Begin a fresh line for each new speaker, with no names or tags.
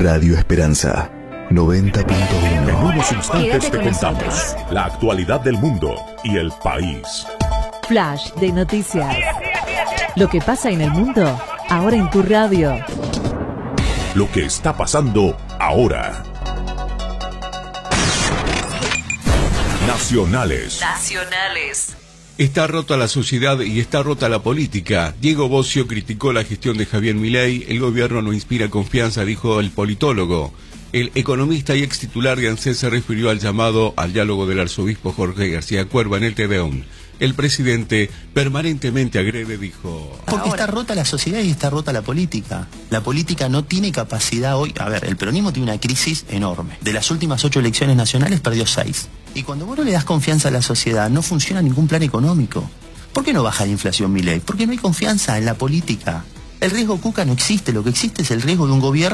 Radio Esperanza 90.1.
En unos instantes te contamos la actualidad del mundo y el país.
Flash de noticias. Lo que pasa en el mundo, ahora en tu radio.
Lo que está pasando ahora. Nacionales.
Está rota la sociedad y está rota la política. Diego Bossio criticó la gestión de Javier Milei. El gobierno no inspira confianza, dijo el politólogo. El economista y ex titular de ANSES se refirió al llamado al diálogo del arzobispo Jorge García Cuerva en el Te Deum. El presidente permanentemente agrede, dijo.
Porque está rota la sociedad y está rota la política. La política no tiene capacidad hoy. A ver, el peronismo tiene una crisis enorme. De las últimas 8 elecciones nacionales perdió 6. Y cuando vos no le das confianza a la sociedad, no funciona ningún plan económico. ¿Por qué no baja la inflación, Milei? Porque no hay confianza en la política. El riesgo Cuca no existe. Lo que existe es el riesgo de un gobierno